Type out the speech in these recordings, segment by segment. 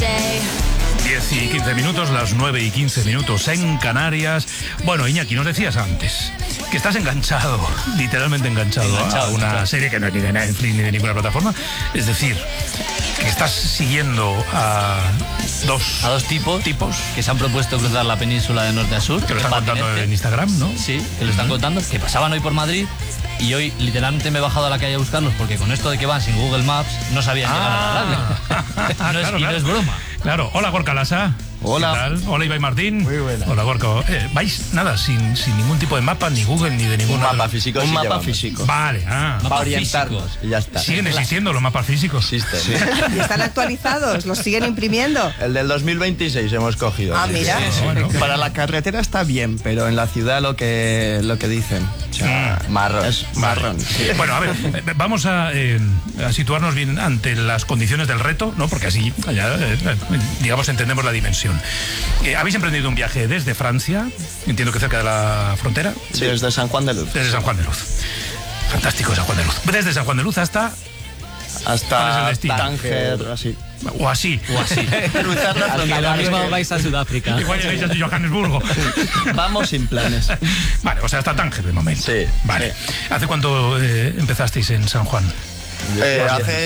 10 y 15 minutos, las 9 y 15 minutos en Canarias. Bueno, Iñaki, nos decías antes que estás enganchado, literalmente enganchado a una serie que no es ni de Netflix ni de ninguna plataforma. Es decir, que estás siguiendo a dos tipos que se han propuesto cruzar la península de norte a sur. Que lo están contando en Instagram, ¿no? Sí, que lo están contando, que pasaban hoy por Madrid. Y hoy literalmente me he bajado a la calle a buscarlos porque con esto de que van sin Google Maps no sabían llegar a la radio. No es broma. Claro. Hola, Gorka Lasa. Hola. ¿Qué tal? Hola, Ibai Martín. Muy buena. Hola, Gorka. ¿Vais nada sin ningún tipo de mapa, ni Google, ni de ninguna... Un mapa físico. Un sí mapa llevamos. físico. Vale, Para orientarnos y ya está. Siguen existiendo los mapas físicos. Existen. Sí. ¿Y están actualizados? ¿Los siguen imprimiendo? El del 2026 hemos cogido. Ah, mira. Bueno. Para la carretera está bien, pero en la ciudad lo que dicen. O sea, Marrón. es marrón. Sí. Bueno, a ver, vamos a situarnos bien ante las condiciones del reto, ¿no? Porque así, ya, digamos, entendemos la dimensión. Habéis emprendido un viaje desde Francia, entiendo que cerca de la frontera. Sí, desde San Juan de Luz. Desde San Juan de Luz. Fantástico San Juan de Luz. Desde San Juan de Luz hasta ¿cuál es el Hasta destino? Tánger, así. O así. Cruzar la Que lo frontera. mismo vais a Sudáfrica. Igual llegáis a Johannesburgo. Vamos sin planes. Vale, o sea, hasta Tánger de momento. Sí. Vale. ¿Hace cuánto empezasteis en San Juan? Hace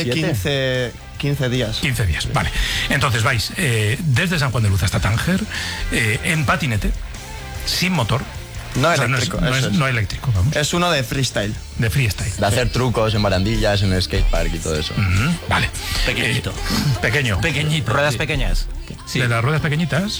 15 días. 15 días, vale. Entonces vais desde San Juan de Luz hasta Tánger en patinete, sin motor. No O sea, eléctrico. no eso es es. no eléctrico, vamos. Es uno de freestyle. De freestyle. De hacer trucos en barandillas, en el skatepark y todo eso. Ujú, vale. Pequeñito. Pequeño. Pequeñito. Ruedas sí. pequeñas. Sí. De las ruedas pequeñitas.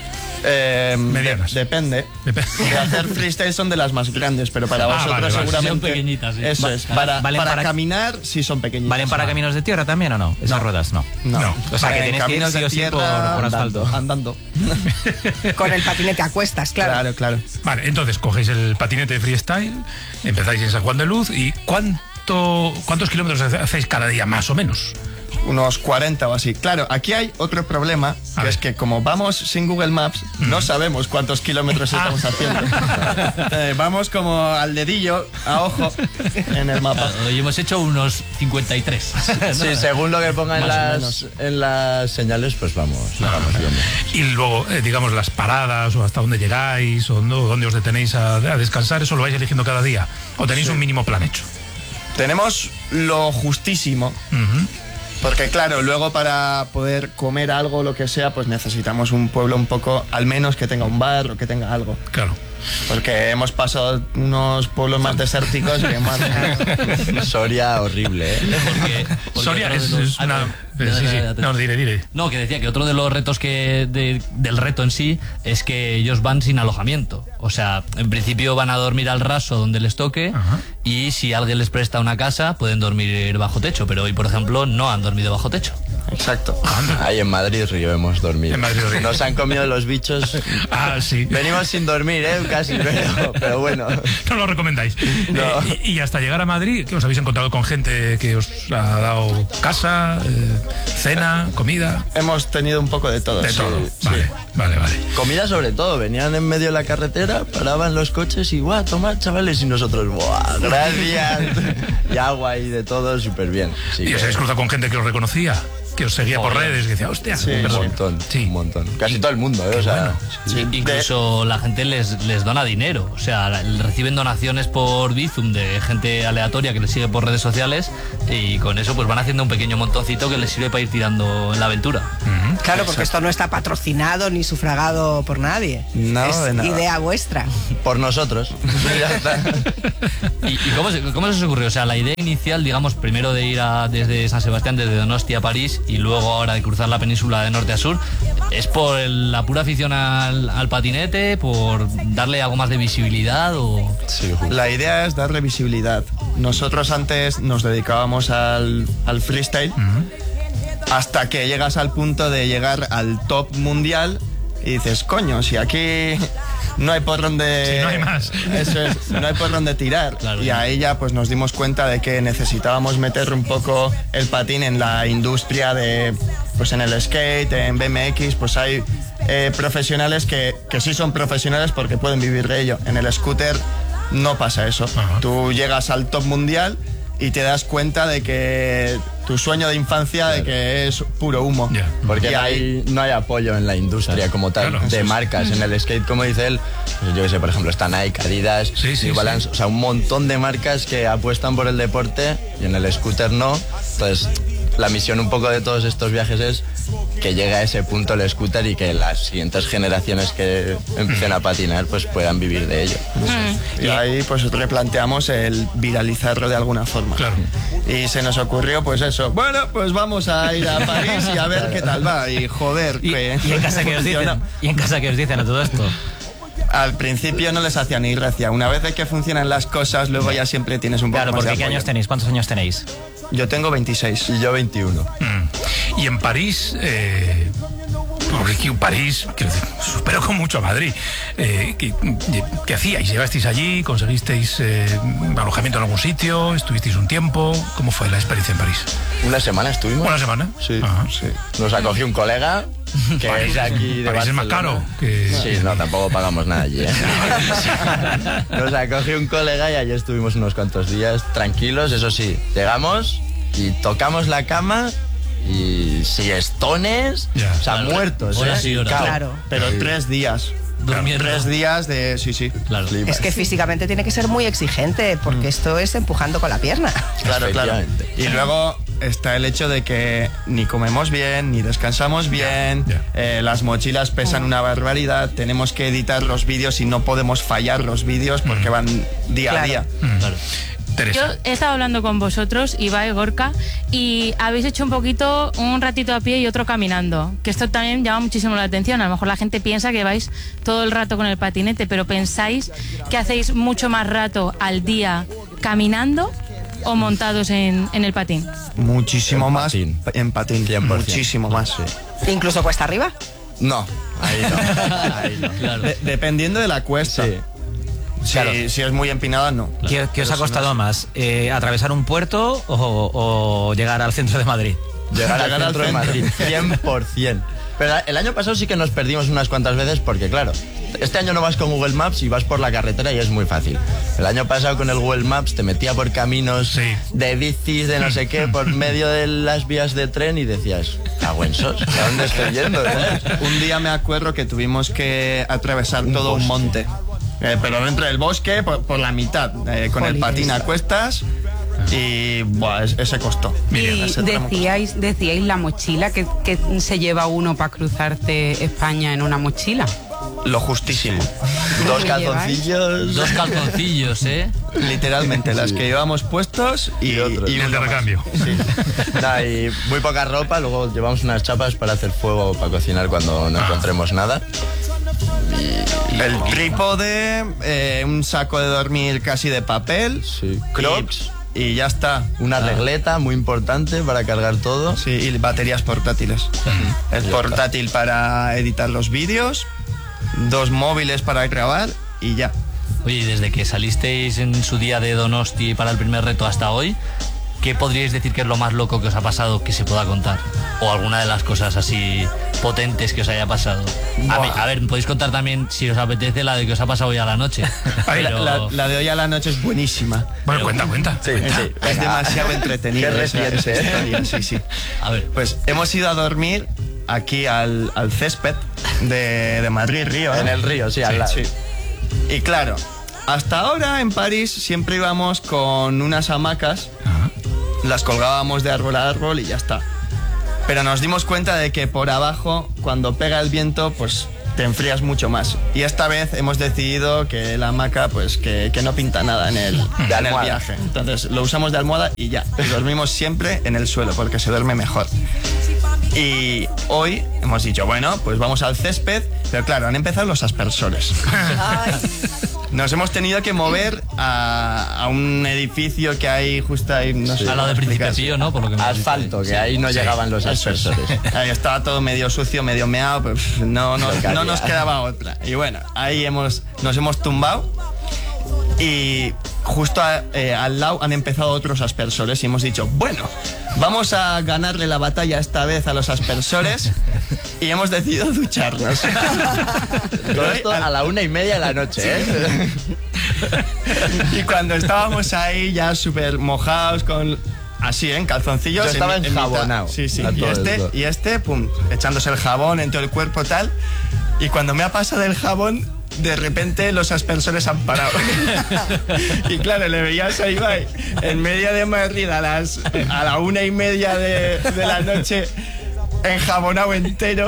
Medianas. Depende. De hacer freestyle son de las más grandes, pero para vosotros vale, vale. seguramente Son pequeñitas, sí. Eso es. Valen Para para- caminar sí son pequeñitas. ¿Valen para caminos de tierra también o no? Esas ruedas no. No. O sea, que En tenéis que ir caminos sí de o sí tierra, por asfalto. andando. Con el patinete a cuestas, claro. Claro. Vale, entonces cogéis el patinete de freestyle, empezáis en San Juan de Luz y ¿cuántos kilómetros hacéis cada día, más o menos? Unos 40 o así. Claro, aquí hay otro problema, A que ver. es que como vamos sin Google Maps, no sabemos cuántos kilómetros estamos haciendo. Vamos como al dedillo, a ojo, en el mapa. Hoy hemos hecho unos 53. Sí, según lo que pongan Más o en las señales, pues vamos viendo. Y luego, digamos, las paradas o hasta dónde llegáis o dónde os detenéis a descansar, ¿eso lo vais eligiendo cada día? ¿O tenéis un mínimo plan hecho? Tenemos lo justísimo. Ujú. Porque claro, luego para poder comer algo, lo que sea, pues necesitamos un pueblo un poco, al menos que tenga un bar o que tenga algo. Claro. Porque hemos pasado unos pueblos más desérticos que más... Soria horrible, ¿eh? Porque Soria otro de es los- una... Sí. No, diré. No, que decía que otro de los retos del reto en sí es que ellos van sin alojamiento. O sea, en principio van a dormir al raso donde les toque. Ajá. Y si alguien les presta una casa pueden dormir bajo techo, pero hoy por ejemplo no han dormido bajo techo. Exacto. Ahí en Madrid Río hemos dormido. En Madrid Río. Nos han comido los bichos. Ah, sí. Venimos sin dormir, casi, pero bueno. No lo recomendáis. No. Y hasta llegar a Madrid, ¿qué os habéis encontrado con gente que os ha dado casa, cena, comida? Hemos tenido un poco de todo. De sí, todo. sí. Vale. Comida sobre todo, venían en medio de la carretera, paraban los coches y guau, tomad chavales, y nosotros, guau, gracias. Y agua y de todo, súper bien. Sí, ¿Y os habéis cruzado con gente que os reconocía? Que os seguía por Joder. redes, que decía, hostia. Sí, un sí. montón, Sí. un montón. Casi todo el mundo, o sea. bueno. Sí. Incluso la gente les dona dinero. O sea, reciben donaciones por Bizum de gente aleatoria que les sigue por redes sociales y con eso pues van haciendo un pequeño montoncito que les sirve para ir tirando en la aventura. Claro, porque esto no está patrocinado ni sufragado por nadie. No, es de nada. idea vuestra. Por nosotros. Ya está. ¿Y cómo se os ocurrió? O sea, la idea inicial, digamos, primero de ir desde San Sebastián, desde Donostia a París y luego ahora de cruzar la península de norte a sur, ¿es por la pura afición al patinete, por darle algo más de visibilidad o...? Sí, La idea es darle visibilidad. Nosotros antes nos dedicábamos al freestyle hasta que llegas al punto de llegar al top mundial y dices, coño, si aquí no hay por dónde... Si no hay más. Eso es, no hay por dónde tirar. Claro. Y ahí ya pues nos dimos cuenta de que necesitábamos meter un poco el patín en la industria de... Pues en el skate, en BMX, pues hay profesionales que sí son profesionales porque pueden vivir de ello. En el scooter no pasa eso. Ajá. Tú llegas al top mundial y te das cuenta de que tu sueño de infancia de que es puro humo. Ya. Porque Y no hay apoyo en la industria como tal, Claro. de marcas. En el skate, como dice él, pues yo que sé, por ejemplo, está Nike, Adidas, Sí, sí, New Balance, sí. o sea, un montón de marcas que apuestan por el deporte y en el scooter no. Entonces, la misión un poco de todos estos viajes es que llegue a ese punto el scooter y que las siguientes generaciones que empiecen a patinar pues puedan vivir de ello. Y ahí pues replanteamos el viralizarlo de alguna forma. Claro. Y se nos ocurrió pues eso, bueno, pues vamos a ir a París y a ver qué tal va. Y joder, ¿Y en casa qué os funciona. dicen? ¿Y en casa qué os dicen a todo esto? Al principio no les hacía ni gracia. Una vez de que funcionan las cosas, luego ya siempre tienes un poco Claro, más de porque ¿qué apoyo. años tenéis? ¿Cuántos años tenéis? Yo tengo 26. Y yo 21. Y en París, París, quiero decir, supero con mucho a Madrid. ¿Qué hacíais? ¿Llegasteis allí? ¿Conseguisteis alojamiento en algún sitio? ¿Estuvisteis un tiempo? ¿Cómo fue la experiencia en París? ¿Una semana estuvimos? ¿Una semana? Sí, Ajá. sí. Nos acogió un colega que París, es de aquí de París es más Barcelona. caro que... Sí, no, tampoco pagamos nada allí, ¿eh? Nos acogió un colega y allí estuvimos unos cuantos días tranquilos, eso sí. Llegamos y tocamos la cama y siestones, Ya. o sea, Claro. muertos, Horas ¿eh? y horas. Claro. Pero 3 días. Durmiendo. 3 días de... Sí, sí. Claro. Es que físicamente tiene que ser muy exigente, porque esto es empujando con la pierna. Claro, claro. Efectivamente. Y luego está el hecho de que ni comemos bien, ni descansamos bien, ya. las mochilas pesan una barbaridad, tenemos que editar los vídeos y no podemos fallar los vídeos porque van día a Claro. día. Claro. Yo Teresa. he estado hablando con vosotros, Ibai, Gorka, y habéis hecho un ratito a pie y otro caminando, que esto también llama muchísimo la atención. A lo mejor la gente piensa que vais todo el rato con el patinete, pero ¿pensáis que hacéis mucho más rato al día caminando o montados en el patín? Muchísimo En más patín. en patín, 100%. muchísimo más. Incluso cuesta arriba. No, ahí no, ahí no. Claro. Dependiendo de la cuesta. Sí. Claro. Si es muy empinada, no. ¿Qué os ha costado más? ¿Atravesar un puerto o llegar al centro de Madrid? Llegar al Llegar al centro de Madrid, centro. 100%. Pero el año pasado sí que nos perdimos unas cuantas veces porque, claro, este año no vas con Google Maps y vas por la carretera y es muy fácil. El año pasado con el Google Maps te metía por caminos Sí. de bicis, de no sé qué, por medio de las vías de tren y decías, ¿a dónde estoy yendo? Un día me acuerdo que tuvimos que atravesar todo un monte. Pero dentro del bosque, por la mitad, con el Jolines. patín a cuestas. Y buah, ese costó. Miriam, Y ese tramo decíais la mochila que se lleva uno para cruzarte España en una mochila. lo justísimo. Dos ¿Qué calzoncillos. Dos calzoncillos, ¿eh? Literalmente, las que llevamos puestos y otros. Y el de uno más. recambio. Nada, y muy poca ropa, luego llevamos unas chapas para hacer fuego, para cocinar cuando no encontremos nada. El trípode, un saco de dormir casi de papel. Sí. Crocs. Y ya está. Una regleta muy importante para cargar todo. Sí, y baterías portátiles. El portátil para editar los vídeos, 2 móviles para grabar y ya. Oye, y desde que salisteis en su día de Donosti para el primer reto hasta hoy, ¿qué podríais decir que es lo más loco que os ha pasado que se pueda contar? O alguna de las cosas así potentes que os haya pasado. A ver, podéis contar también, si os apetece, la de que os ha pasado hoy a la noche. Pero- La de hoy a la noche es buenísima. Bueno, cuenta. Sí, sí. Es demasiado entretenida. Qué esa reciente, ¿eh? historia, sí, sí. A ver, Pues hemos ido a dormir aquí al césped de Madrid, Río. ¿eh? En el río, sí, al lado. Sí. Y claro, hasta ahora en París siempre íbamos con unas hamacas, las colgábamos de árbol a árbol y ya está. Pero nos dimos cuenta de que por abajo, cuando pega el viento, pues te enfrías mucho más. Y esta vez hemos decidido que la hamaca, pues que no pinta nada en el viaje. Entonces lo usamos de almohada y ya. Y dormimos siempre en el suelo porque se duerme mejor. Y hoy hemos dicho, bueno, pues vamos al césped, pero claro, han empezado los aspersores. Nos hemos tenido que mover a un edificio que hay justo ahí, no sé. al lado de cómo Príncipe explicar. Pío, ¿no? Por lo que me has dicho. Asfalto, que ahí no llegaban los Eso es. aspersores. Ahí estaba todo medio sucio, medio meado, pues no Lo que había. nos quedaba otra. Y bueno, ahí nos hemos tumbado y justo al lado han empezado otros aspersores y hemos dicho, bueno, vamos a ganarle la batalla esta vez a los aspersores y hemos decidido ducharnos. Todo esto a la 1:30 de la noche, ¿eh? Y cuando estábamos ahí ya súper mojados con... Así, en calzoncillos. Yo estaba mitad. enjabonado. Sí. A todo esto. Y este, pum, echándose el jabón en todo el cuerpo tal. Y cuando me ha pasado el jabón, de repente los aspersores han parado. Y claro, le veías a Ibai en medio de Madrid a la 1:30 de la noche, enjabonado entero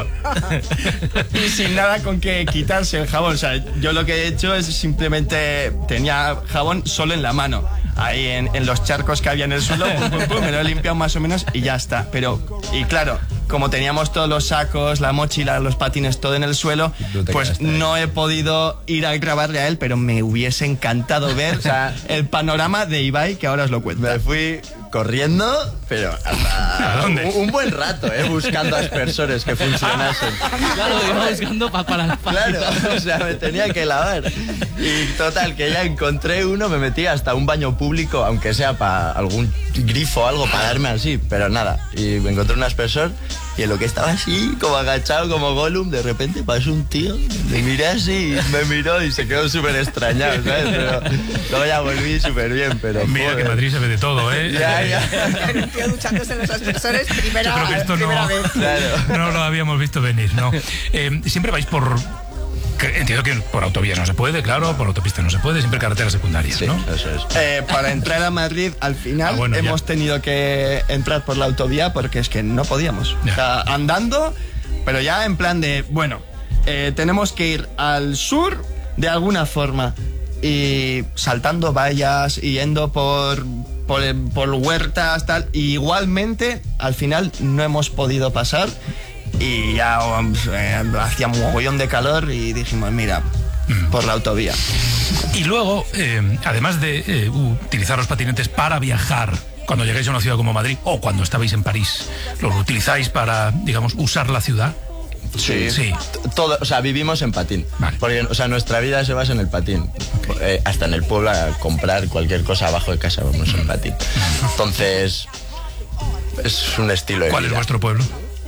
y sin nada con que quitarse el jabón. O sea, yo lo que he hecho es simplemente tenía jabón solo en la mano, ahí en los charcos que había en el suelo, me lo he limpiado más o menos y ya está. Y claro, como teníamos todos los sacos, la mochila, los patines, todo en el suelo, pues no he podido ir a grabarle a él, pero me hubiese encantado ver el panorama de Ibai, que ahora os lo cuento. Me fui corriendo, pero hasta un buen rato, buscando aspersores que funcionasen. Claro, iba buscando para Claro, o sea, me tenía que lavar. Y total, que ya encontré uno, me metí hasta un baño público, aunque sea para algún grifo o algo, para darme así, pero nada. Y me encontré un aspersor y en lo que estaba así, como agachado, como Gollum, de repente pasó un tío, me miré así, me miró y se quedó súper extrañado, ¿sabes? Pero luego ya volví súper bien, pero... Mira que Madrid se ve de todo, ¿eh? Ya. El tío duchándose en los aspersores, primera Yo creo que esto vez. Claro. no lo habíamos visto venir, ¿no? Siempre vais por... Entiendo que por autovías no se puede, claro, por autopista no se puede, siempre carreteras secundarias, Sí, ¿no? eso es. Para entrar a Madrid, al final, hemos tenido que entrar por la autovía porque es que no podíamos. Ya. O sea, andando, pero ya en plan de, bueno, tenemos que ir al sur de alguna forma y saltando vallas y yendo por huertas, tal. Y igualmente, al final no hemos podido pasar y ya hacía un mogollón de calor y dijimos, mira, por la autovía. Y luego, además de utilizar los patinetes para viajar, cuando llegáis a una ciudad como Madrid o cuando estabais en París, ¿los utilizáis para, digamos, usar la ciudad? Sí. Todo, o sea, vivimos en patín. Vale. Porque, o sea, nuestra vida se basa en el patín. Hasta en el pueblo a comprar cualquier cosa abajo de casa vamos en patín. Entonces, es un estilo de ¿Cuál es vida. vuestro pueblo?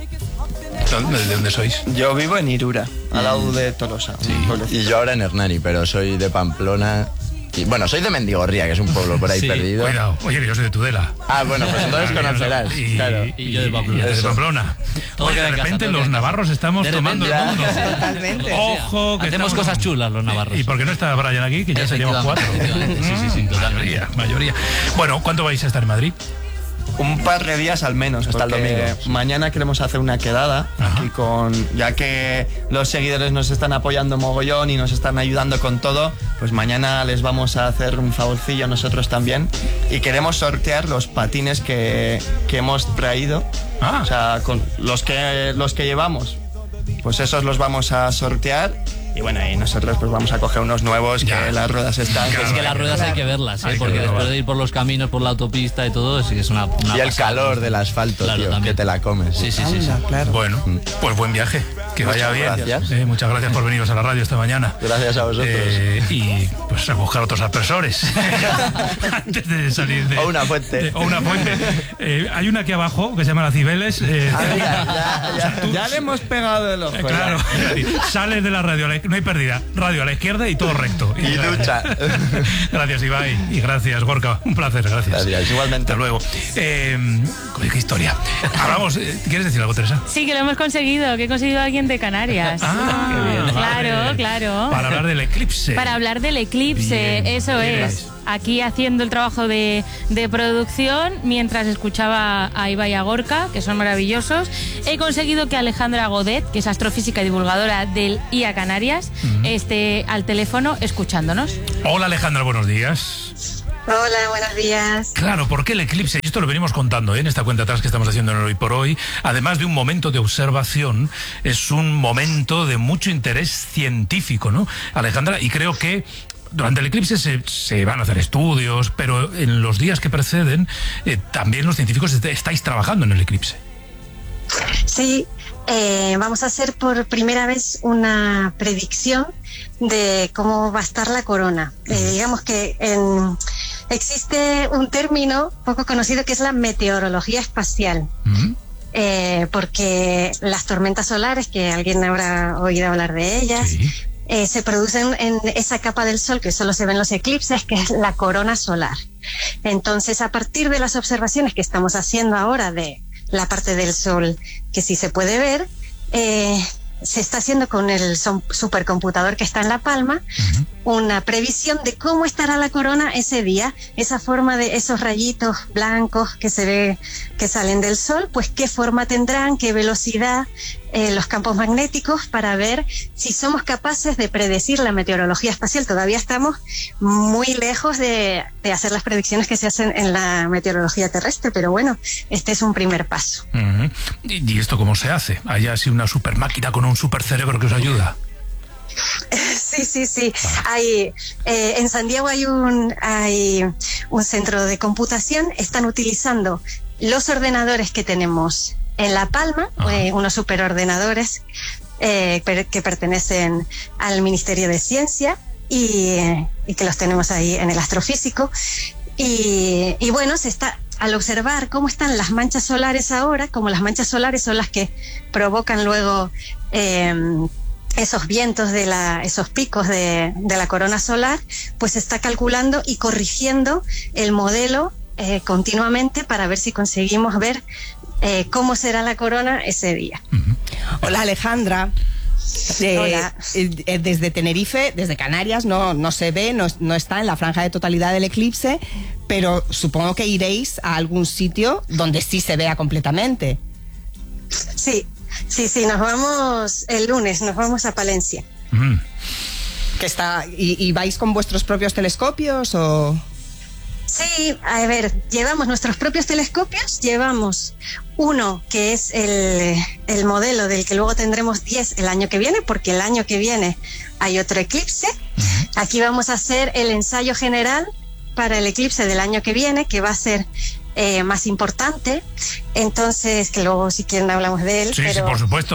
¿De dónde sois? Yo vivo en Irura, al lado de Tolosa. un pueblecito. Y yo ahora en Hernani, pero soy de Pamplona. Y, bueno, soy de Mendigorría, que es un pueblo por ahí Sí, perdido. Cuidado, oye, que yo soy de Tudela. Ah, bueno, pues entonces conocerás. Y, Claro. Y yo de Pamplona. De Eso. Pamplona. Todo Oye, queda de en casa, repente todo los queda en casa. navarros estamos De tomando el repente, mundo. Totalmente. Ojo, que Hacemos estamos- cosas chulas los navarros. ¿Y por qué no está Brian aquí? Que ya seríamos cuatro. Efectivamente, sí, totalmente. Mayoría. Bueno, ¿cuánto vais a estar en Madrid? Un par de días al menos, Hasta el porque domingo. mañana queremos hacer una quedada Ajá. aquí ya que los seguidores nos están apoyando mogollón y nos están ayudando con todo, pues mañana les vamos a hacer un favorcillo nosotros también y queremos sortear los patines que hemos traído, Ah. o sea, con los que llevamos, pues esos los vamos a sortear. Y bueno, y nosotros pues vamos a coger unos nuevos Ya. que las ruedas están... Claro. Es que las ruedas hay que verlas, Hay que porque verlas. después de ir por los caminos, por la autopista y todo, sí que es una Y el pasada. calor del asfalto, Claro, tío, también. que te la comes. Sí. Claro. Bueno, pues buen viaje. Que vaya Muchas bien. gracias. Muchas gracias por veniros a la radio esta mañana. Gracias a vosotros. Y pues a buscar otros aspersores antes de salir de... O una fuente. O una fuente. Hay una aquí abajo que se llama la Cibeles. Ya le hemos pegado el ojo. Claro, sales de la radio, no hay pérdida. Radio a la izquierda y todo recto. Y ducha. Gracias, Ibai. Y gracias, Gorka. Un placer, gracias. Gracias. Igualmente. Hasta luego. Qué historia. Hablamos. ¿Quieres decir algo, Teresa? Sí, que lo hemos conseguido, que he conseguido a alguien de Canarias. Qué bien. Claro, Vale. claro. Para hablar del eclipse. Para hablar del eclipse, Bien. eso Bien. es. Aquí haciendo el trabajo de producción, mientras escuchaba a Ibai y a Gorka, que son maravillosos, he conseguido que Alejandra Godet, que es astrofísica y divulgadora del IA Canarias, esté al teléfono escuchándonos. Hola, Alejandra, buenos días. Hola, buenos días. Claro, ¿por qué el eclipse? Y esto lo venimos contando en esta cuenta atrás que estamos haciendo en el Hoy por Hoy. Además de un momento de observación, es un momento de mucho interés científico, ¿no, Alejandra? Y creo que durante el eclipse se van a hacer estudios, pero en los días que preceden también los científicos estáis trabajando en el eclipse. Sí, vamos a hacer por primera vez una predicción de cómo va a estar la corona. Digamos que existe un término poco conocido que es la meteorología espacial. Porque las tormentas solares, que alguien habrá oído hablar de ellas, Sí. se producen en esa capa del Sol que solo se ven los eclipses, que es la corona solar. Entonces, a partir de las observaciones que estamos haciendo ahora de la parte del Sol que sí se puede ver, se está haciendo con el supercomputador que está en La Palma una previsión de cómo estará la corona ese día, esa forma de esos rayitos blancos que se ve que salen del Sol, pues qué forma tendrán, qué velocidad, los campos magnéticos, para ver si somos capaces de predecir la meteorología espacial. Todavía estamos muy lejos de hacer las predicciones que se hacen en la meteorología terrestre, pero bueno, este es un primer paso. ¿Y esto cómo se hace? ¿Hay así una super máquina con un super cerebro que os ayuda? Sí. Hay, en San Diego hay un centro de computación. Están utilizando los ordenadores que tenemos en La Palma, unos superordenadores que pertenecen al Ministerio de Ciencia y que los tenemos ahí en el astrofísico. Y bueno, al observar cómo están las manchas solares ahora, como las manchas solares son las que provocan luego esos vientos esos picos de la corona solar, pues se está calculando y corrigiendo el modelo continuamente para ver si conseguimos ver cómo será la corona ese día. Hola, Alejandra. Hola. Desde Tenerife, desde Canarias, no se ve, no está en la franja de totalidad del eclipse, pero supongo que iréis a algún sitio donde sí se vea completamente. Sí, nos vamos el lunes, nos vamos a Palencia. Que está, ¿y vais con vuestros propios telescopios o...? Sí, a ver, llevamos nuestros propios telescopios, llevamos uno que es el modelo del que luego tendremos 10 el año que viene, porque el año que viene hay otro eclipse. Aquí vamos a hacer el ensayo general para el eclipse del año que viene, que va a ser más importante. Entonces, que luego si quieren hablamos de él. Sí, pero por supuesto.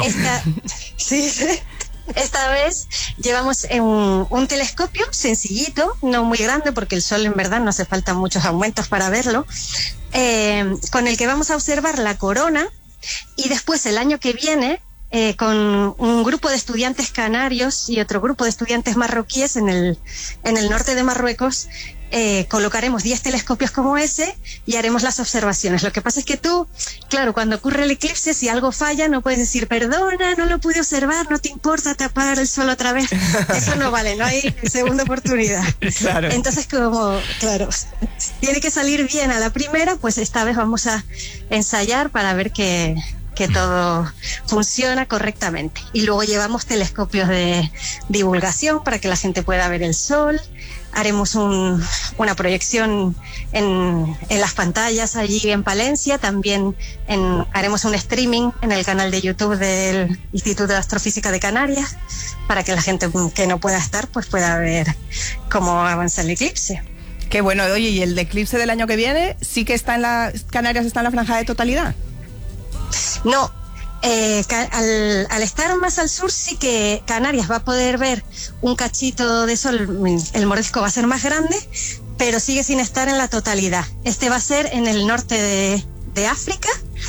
Esta vez llevamos un telescopio sencillito, no muy grande, porque el Sol en verdad no hace falta muchos aumentos para verlo, con el que vamos a observar la corona, y después el año que viene, con un grupo de estudiantes canarios y otro grupo de estudiantes marroquíes en el norte de Marruecos, colocaremos 10 telescopios como ese y haremos las observaciones. Lo que pasa es que tú, claro, cuando ocurre el eclipse, si algo falla, no puedes decir, perdona, no lo pude observar, no te importa, te apagar el sol otra vez. Eso no vale, no hay segunda oportunidad. Claro. Entonces, claro, tiene que salir bien a la primera, pues esta vez vamos a ensayar para ver que todo funciona correctamente. Y luego llevamos telescopios de divulgación para que la gente pueda ver el sol. Haremos una proyección en las pantallas allí en Palencia. También haremos un streaming en el canal de YouTube del Instituto de Astrofísica de Canarias para que la gente que no pueda estar pues pueda ver cómo avanza el eclipse. Qué bueno. Oye, ¿y el eclipse del año que viene sí que está Canarias está en la franja de totalidad? No, al estar más al sur sí que Canarias va a poder ver un cachito de sol, el mordisco va a ser más grande, pero sigue sin estar en la totalidad. Este va a ser en el norte de África,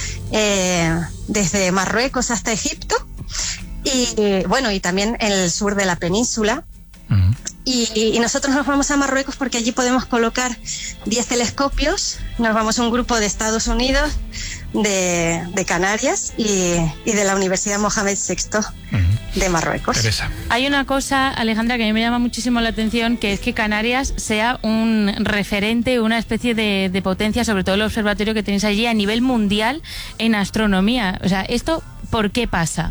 desde Marruecos hasta Egipto, y bueno, y también en el sur de la península. Y nosotros nos vamos a Marruecos porque allí podemos colocar 10 telescopios. Nos vamos a un grupo de Estados Unidos, de Canarias y de la Universidad Mohamed VI de Marruecos. Teresa. Hay una cosa, Alejandra, que a mí me llama muchísimo la atención, que es que Canarias sea un referente, una especie de potencia, sobre todo el observatorio que tenéis allí a nivel mundial en astronomía. O sea, ¿esto por qué pasa?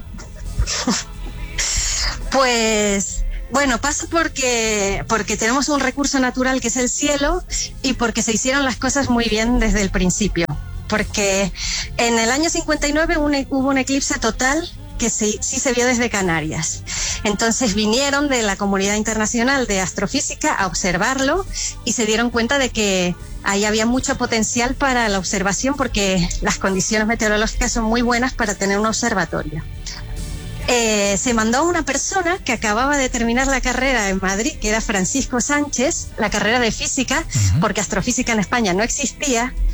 Pues... bueno, pasa porque tenemos un recurso natural que es el cielo y porque se hicieron las cosas muy bien desde el principio. Porque en el año 59 hubo un eclipse total que sí se vio desde Canarias. Entonces vinieron de la comunidad internacional de astrofísica a observarlo y se dieron cuenta de que ahí había mucho potencial para la observación porque las condiciones meteorológicas son muy buenas para tener un observatorio. Se mandó a una persona que acababa de terminar la carrera en Madrid, que era Francisco Sánchez, la carrera de física, porque astrofísica en España no existía,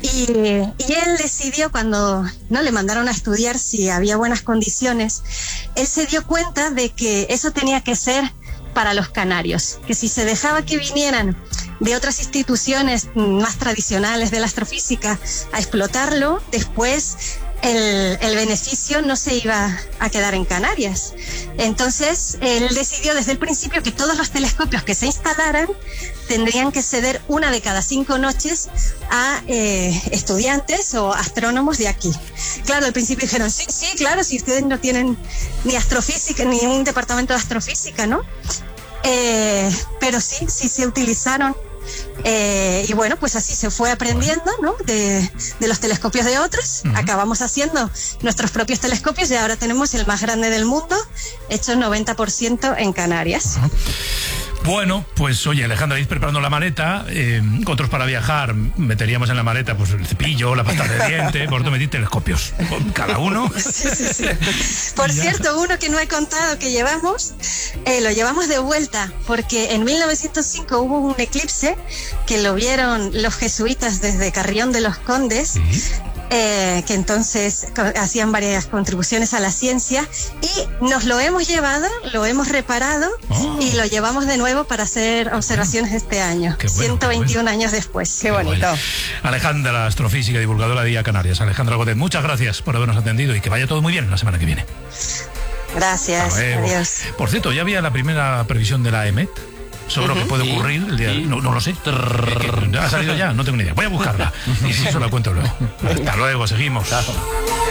Y él decidió, cuando no le mandaron a estudiar si había buenas condiciones, él se dio cuenta de que eso tenía que ser para los canarios, que si se dejaba que vinieran de otras instituciones más tradicionales de la astrofísica a explotarlo, después el beneficio no se iba a quedar en Canarias. Entonces, él decidió desde el principio que todos los telescopios que se instalaran tendrían que ceder una de cada 5 noches a estudiantes o astrónomos de aquí. Claro, al principio dijeron, sí, claro, si ustedes no tienen ni astrofísica, ni un departamento de astrofísica, ¿no? Pero sí se utilizaron. Y bueno, pues así se fue aprendiendo, ¿no? De los telescopios de otros. Acabamos haciendo nuestros propios telescopios y ahora tenemos el más grande del mundo, hecho 90% en Canarias. Bueno, pues oye, Alejandra, ir preparando la maleta. Otros para viajar meteríamos en la maleta pues el cepillo, la pasta de dientes, vosotros metís telescopios, cada uno. Sí. Por cierto, uno que no he contado que llevamos, lo llevamos de vuelta, porque en 1905 hubo un eclipse que lo vieron los jesuitas desde Carrión de los Condes. Que entonces hacían varias contribuciones a la ciencia y nos lo hemos llevado, lo hemos reparado y lo llevamos de nuevo para hacer observaciones este año, bueno, 121 años después. Qué bonito. Bueno. Alejandra, astrofísica y divulgadora de Día Canarias. Alejandra Godet, muchas gracias por habernos atendido y que vaya todo muy bien la semana que viene. Gracias, adiós. Por cierto, ya había la primera previsión de la EMET sobre lo que puede ocurrir el día. No lo sé. ¿Ha salido ya? No tengo ni idea. Voy a buscarla. Y si eso la cuento luego. Hasta luego, seguimos.